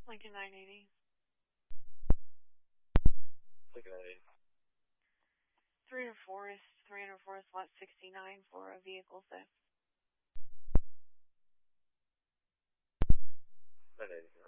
Lincoln 980. Lincoln 980. 300 Forest, lot 69 for a vehicle theft. 980.